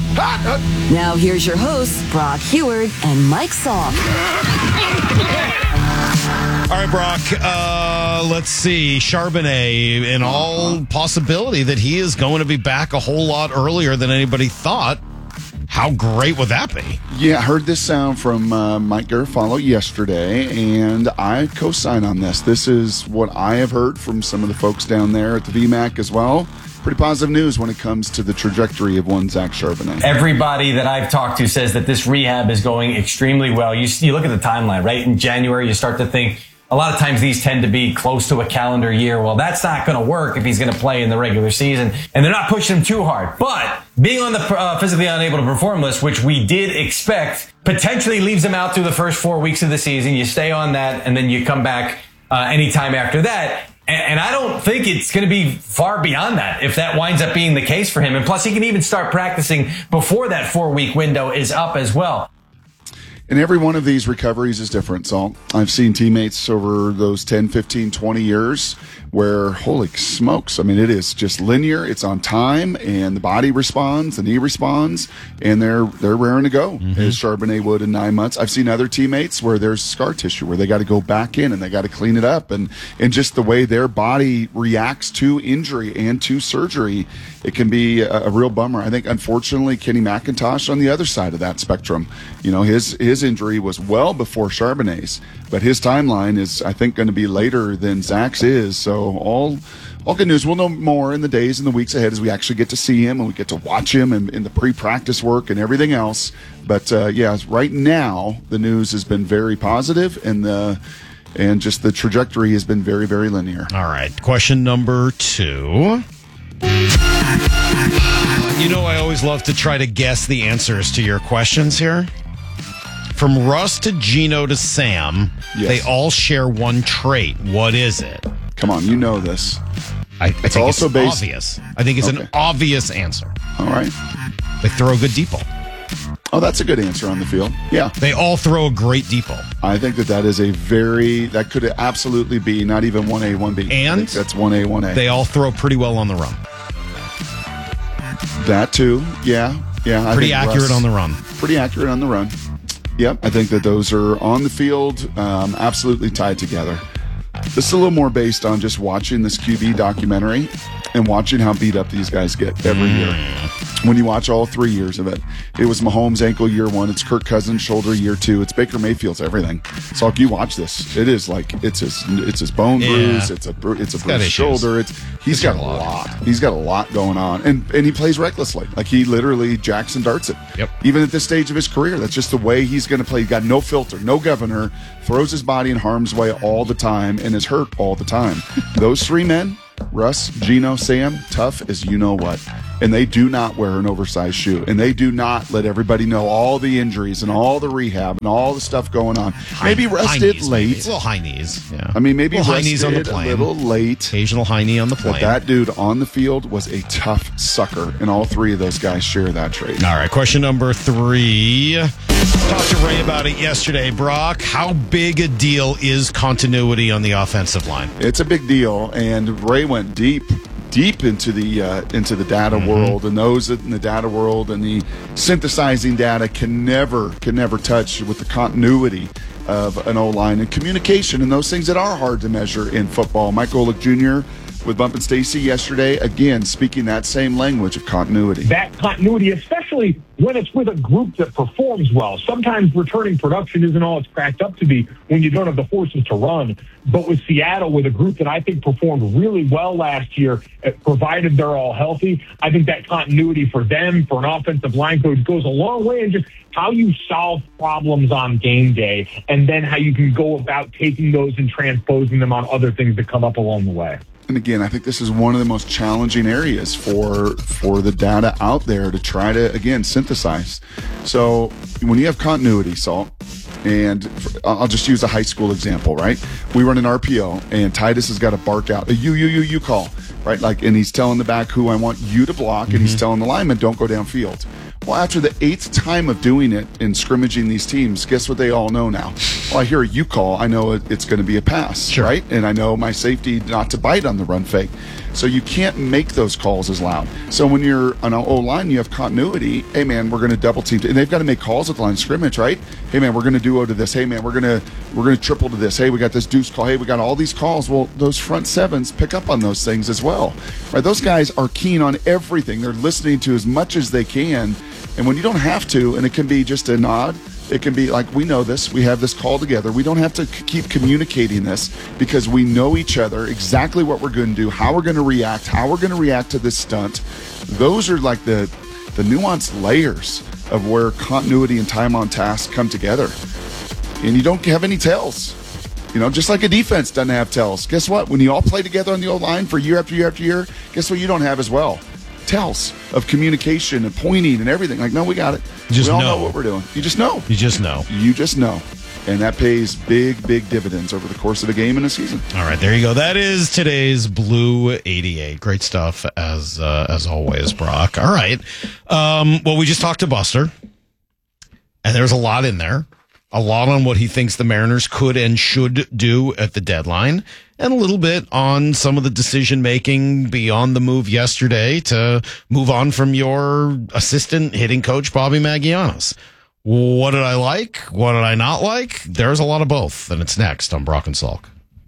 Now here's your hosts, Brock Heward and Mike Salk. All right, Brock, uh, let's see. Charbonnet, in all possibility that he is going to be back a whole lot earlier than anybody thought. How great would that be? Yeah, I heard this sound from uh, Mike Garofalo yesterday, and I co-sign on this. This is what I have heard from some of the folks down there at the V MAC as well. Pretty positive news when it comes to the trajectory of one Zach Charbonnet. Everybody that I've talked to says that this rehab is going extremely well. You, you look at the timeline, right? In January, you start to think, a lot of times these tend to be close to a calendar year. Well, that's not going to work if he's going to play in the regular season. And they're not pushing him too hard. But being on the uh, physically unable to perform list, which we did expect, potentially leaves him out through the first four weeks of the season. You stay on that, and then you come back uh, anytime after that. And, and I don't think it's going to be far beyond that if that winds up being the case for him. And plus, he can even start practicing before that four-week window is up as well. And every one of these recoveries is different, so I've seen teammates over those ten, fifteen, twenty years where, holy smokes, I mean, it is just linear, it's on time, and the body responds, the knee responds, and they're they're raring to go, mm-hmm. as Charbonnet would in nine months. I've seen other teammates where there's scar tissue, where they got to go back in and they got to clean it up, and, and just the way their body reacts to injury and to surgery, it can be a, a real bummer. I think, unfortunately, Kenny McIntosh on the other side of that spectrum, you know, his his injury was well before Charbonnet's, but his timeline is, I think, going to be later than Zach's is. So all all good news. We'll know more in the days and the weeks ahead as we actually get to see him and we get to watch him in, in the pre-practice work and everything else. But uh, yeah, right now the news has been very positive, and the and just the trajectory has been very, very linear. All right, question number two. You know, I always love to try to guess the answers to your questions here. From Russ to Gino to Sam, Yes. they all share one trait. What is it? Come on, you know this. I, I It's think also it's based- obvious. I think it's Okay. an obvious answer. All right. They throw a good deep ball. Oh, that's a good answer on the field. Yeah. They all throw a great deep ball. I think that that is a very, that could absolutely be not even one A, one B. I And think that's one A, one A. They all throw pretty well on the run. That too. Yeah. Yeah. I Pretty think accurate Russ- on the run. Pretty accurate on the run. Yep. I think that those are on the field, um, absolutely tied together. This is a little more based on just watching this Q B documentary and watching how beat up these guys get every year. When you watch all three years of it, it was Mahomes' ankle year one. It's Kirk Cousins' shoulder year two. It's Baker Mayfield's everything. So if you watch this, it is like it's his it's his bone Yeah. bruise. It's a bru- it's a got bruised issues. shoulder. It's he's got a lot. He's got a lot going on, and and he plays recklessly. Like he literally jacks and darts it. Yep. Even at this stage of his career, that's just the way he's going to play. He's got no filter, no governor. Throws his body in harm's way all the time, and is hurt all the time. Those three men. Russ, Gino, Sam, tough as you know what. And they do not wear an oversized shoe. And they do not let everybody know all the injuries and all the rehab and all the stuff going on. Maybe High- Russ high did knees, late. maybe. A little high knees. Yeah. I mean, maybe little Russ high knees on the did plane. a little late. Occasional high knee on the plane. But that dude on the field was a tough sucker. And all three of those guys share that trait. All right, question number three. Talked to Ray about it yesterday. Brock, how big a deal is continuity on the offensive line? It's a big deal, and Ray went deep, deep into the uh, into the data Mm-hmm. world, and those in the data world and the synthesizing data can never can never touch with the continuity of an O-line and communication and those things that are hard to measure in football. Mike Golick Junior with Bump and Stacy yesterday, again speaking that same language of continuity. That continuity, especially when it's with a group that performs well. Sometimes returning production isn't all it's cracked up to be when you don't have the horses to run. But with Seattle, with a group that I think performed really well last year, provided they're all healthy, I think that continuity for them, for an offensive line coach, goes a long way in just how you solve problems on game day and then how you can go about taking those and transposing them on other things that come up along the way. And again, I think this is one of the most challenging areas for for the data out there to try to, again, synthesize. So when you have continuity, Salt, and I'll just use a high school example, right? We run an R P O, and Titus has got to bark out a you, you, you, you call, right? Like, and he's telling the back who I want you to block, and mm-hmm. he's telling the lineman, don't go downfield. Well, after the eighth time of doing it and scrimmaging these teams, guess what they all know now? Well, I hear a you call. I know it, it's going to be a pass, sure. right? And I know my safety not to bite on the run fake. So you can't make those calls as loud. So when you're on an O-line, you have continuity. Hey, man, we're going to double team. And they've got to make calls at the line of scrimmage, right? Hey, man, we're going to duo to this. Hey, man, we're going to we're going to triple to this. Hey, we got this deuce call. Hey, we got all these calls. Well, those front sevens pick up on those things as well, right? Those guys are keen on everything. They're listening to as much as they can. And when you don't have to, and it can be just a nod, it can be like, we know this, we have this call together. We don't have to c- keep communicating this because we know each other, exactly what we're going to do, how we're going to react, how we're going to react to this stunt. Those are like the, the nuanced layers of where continuity and time on task come together. And you don't have any tells. You know, just like a defense doesn't have tells. Guess what? When you all play together on the old line for year after year after year, guess what you don't have as well? Tells of communication and pointing and everything. Like, no, we got it. You just we all know. know what we're doing. You just know. You just know. You just know. And that pays big, big dividends over the course of a game and a season. All right, there you go. That is today's Blue eighty-eight. Great stuff, as uh, as always, Brock. All right. Um, well, we just talked to Buster, and there's a lot in there. A lot on what he thinks the Mariners could and should do at the deadline, and a little bit on some of the decision making beyond the move yesterday to move on from your assistant hitting coach, Bobby Magianis. What did I like? What did I not like? There's a lot of both, and it's next on Brock and Salk.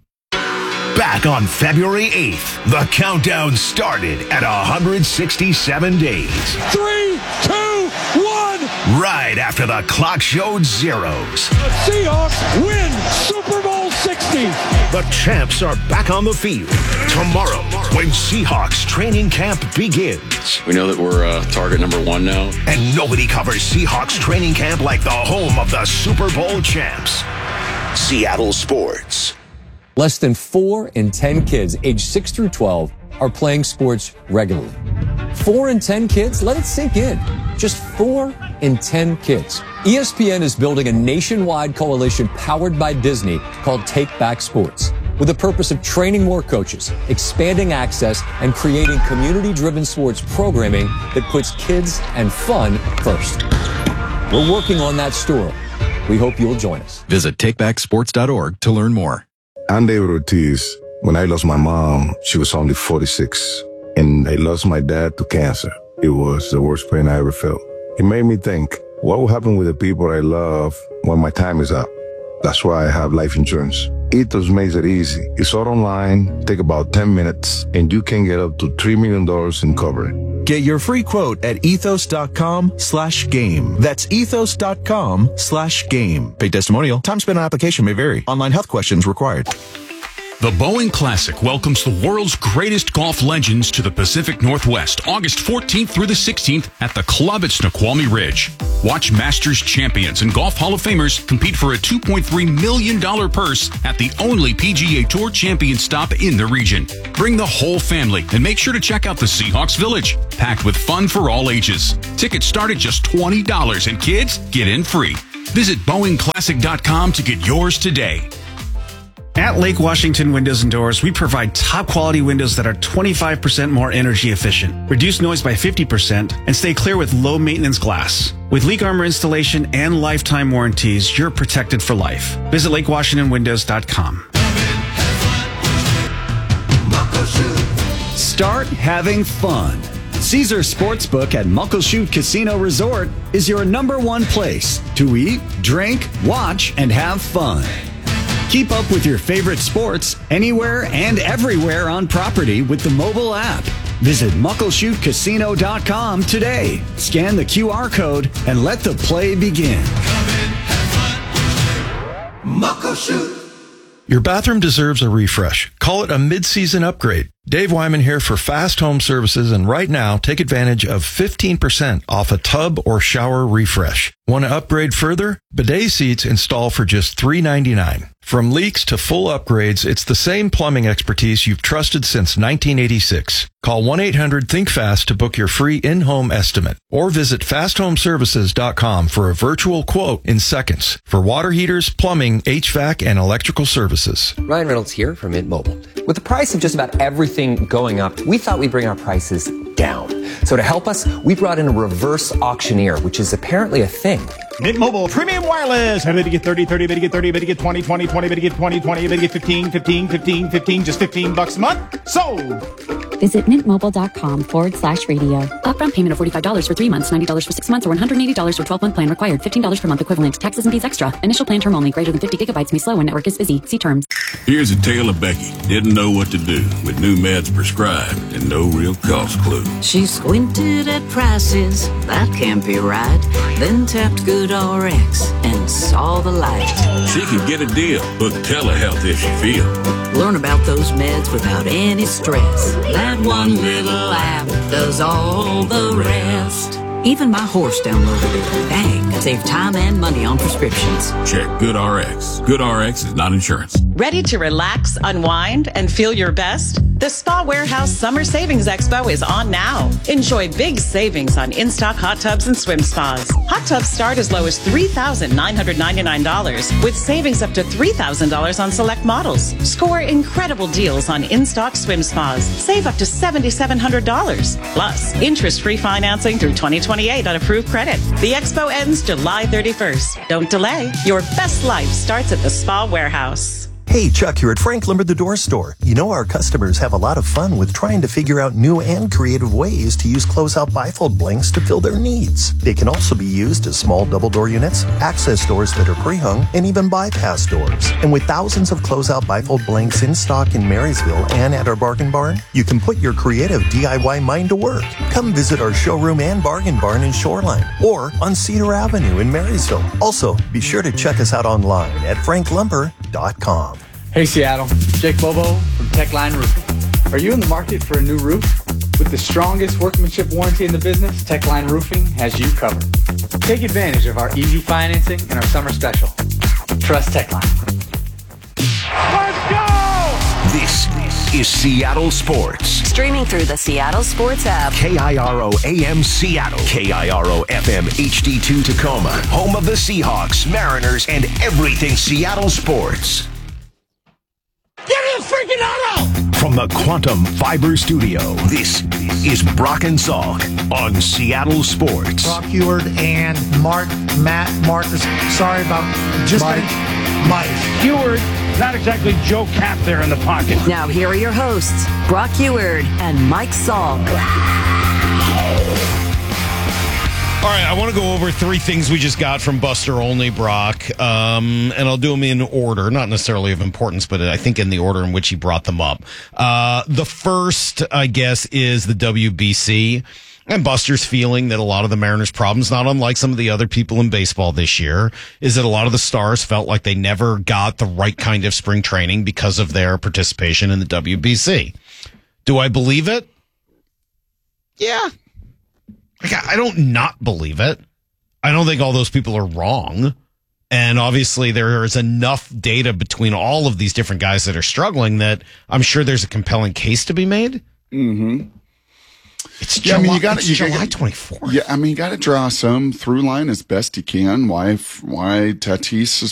Back on February eighth, the countdown started at one hundred sixty-seven days. Three, two, one. Right after the clock showed zeros. The Seahawks win Super Bowl sixty. The champs are back on the field tomorrow when Seahawks training camp begins. We know that we're uh, target number one now. And nobody covers Seahawks training camp like the home of the Super Bowl champs. Seattle Sports. Less than four in ten kids aged six through twelve are playing sports regularly. Four in ten kids? Let it sink in. Just four in ten kids. E S P N is building a nationwide coalition powered by Disney called Take Back Sports, with the purpose of training more coaches, expanding access, and creating community-driven sports programming that puts kids and fun first. We're working on that story. We hope you'll join us. Visit take back sports dot org to learn more. I'm David Ortiz. When I lost my mom, she was only forty-six, and I lost my dad to cancer. It was the worst pain I ever felt. It made me think, what will happen with the people I love when my time is up? That's why I have life insurance. Ethos makes it easy. It's all online, take about ten minutes, and you can get up to three million dollars in coverage. Get your free quote at ethos.com slash game. That's ethos.com slash game. Paid testimonial. Time spent on application may vary. Online health questions required. The Boeing Classic welcomes the world's greatest golf legends to the Pacific Northwest, August fourteenth through the sixteenth at the club at Snoqualmie Ridge. Watch Masters champions and Golf Hall of Famers compete for a two point three million dollars purse at the only P G A Tour champion stop in the region. Bring the whole family and make sure to check out the Seahawks Village, packed with fun for all ages. Tickets start at just twenty dollars and kids get in free. Visit Boeing Classic dot com to get yours today. At Lake Washington Windows and Doors, we provide top-quality windows that are twenty-five percent more energy efficient, reduce noise by fifty percent, and stay clear with low-maintenance glass. With Leak Armor installation and lifetime warranties, you're protected for life. Visit Lake Washington Windows dot com. Start having fun. Caesar Sportsbook at Muckleshoot Casino Resort is your number one place to eat, drink, watch, and have fun. Keep up with your favorite sports anywhere and everywhere on property with the mobile app. Visit Muckleshoot Casino dot com today. Scan the Q R code and let the play begin. Muckleshoot. Your bathroom deserves a refresh. Call it a mid-season upgrade. Dave Wyman here for Fast Home Services, and right now, take advantage of fifteen percent off a tub or shower refresh. Want to upgrade further? Bidet seats install for just three ninety-nine. From leaks to full upgrades, it's the same plumbing expertise you've trusted since nineteen eighty-six. Call one eight hundred think fast to book your free in-home estimate, or visit fast home services dot com for a virtual quote in seconds for water heaters, plumbing, H V A C, and electrical services. Ryan Reynolds here from Mint Mobile. With the price of just about everything going up, we thought we'd bring our prices down. So to help us, we brought in a reverse auctioneer, which is apparently a thing. Mint Mobile Premium Wireless. How did you get thirty, thirty, better get thirty, better get twenty, twenty, twenty, better get twenty, twenty, better get fifteen, fifteen, fifteen, fifteen, just fifteen bucks a month? Sold! Visit mintmobile.com forward slash radio. Upfront payment of forty-five dollars for three months, ninety dollars for six months, or one hundred eighty dollars for twelve-month plan required. fifteen dollars per month equivalent. Taxes and fees extra. Initial plan term only. Greater than fifty gigabytes may slow when network is busy. See terms. Here's a tale of Becky. Didn't know what to do with new meds prescribed and no real cost clue. She squinted at prices. That can't be right. Then tapped Good R X and saw the light. She can get a deal. Book telehealth if she feel. Learn about those meds without any stress. That one little app does all the rest. Even my horse downloaded it. Bang! Save time and money on prescriptions. Check GoodRx. GoodRx is not insurance. Ready to relax, unwind, and feel your best? The Spa Warehouse Summer Savings Expo is on now. Enjoy big savings on in-stock hot tubs and swim spas. Hot tubs start as low as three thousand nine hundred ninety-nine dollars, with savings up to three thousand dollars on select models. Score incredible deals on in-stock swim spas. Save up to seven thousand seven hundred dollars. Plus, interest-free financing through twenty twenty-eight on approved credit. The expo ends July thirty-first. Don't delay. Your best life starts at the Spa Warehouse. Hey, Chuck here at Frank Lumber the Door Store. You know our customers have a lot of fun with trying to figure out new and creative ways to use closeout bifold blanks to fill their needs. They can also be used as small double door units, access doors that are pre-hung, and even bypass doors. And with thousands of closeout bifold blanks in stock in Marysville and at our Bargain Barn, you can put your creative D I Y mind to work. Come visit our showroom and Bargain Barn in Shoreline or on Cedar Avenue in Marysville. Also, be sure to check us out online at frank lumber dot com. Hey Seattle, Jake Bobo from Techline Roofing. Are you in the market for a new roof? With the strongest workmanship warranty in the business, Techline Roofing has you covered. Take advantage of our easy financing and our summer special. Trust Techline. Let's go! This is Seattle Sports. Streaming through the Seattle Sports app. K I R O A M Seattle. K I R O F M H D two Tacoma. Home of the Seahawks, Mariners, and everything Seattle sports. Give me a freaking auto! From the Quantum Fiber Studio, this is Brock and Salk on Seattle Sports. Brock Huard and Mark, Matt, Marcus. Sorry about just Mike. Mike. Huard, not exactly Joe Cap there in the pocket. Now here are your hosts, Brock Huard and Mike Salk. All right, I want to go over three things we just got from Buster Olney, Brock, um, and I'll do them in order, not necessarily of importance, but I think in the order in which he brought them up. Uh, the first, I guess, is the W B C, and Buster's feeling that a lot of the Mariners' problems, not unlike some of the other people in baseball this year, is that a lot of the stars felt like they never got the right kind of spring training because of their participation in the W B C. Do I believe it? Yeah. Like, I don't not believe it. I don't think all those people are wrong. And obviously there is enough data between all of these different guys that are struggling that I'm sure there's a compelling case to be made. Mm-hmm. It's yeah, July, I mean, you got it's you July gotta, twenty-fourth. Yeah, I mean, you got to draw some through line as best you can. Why, why Tatis is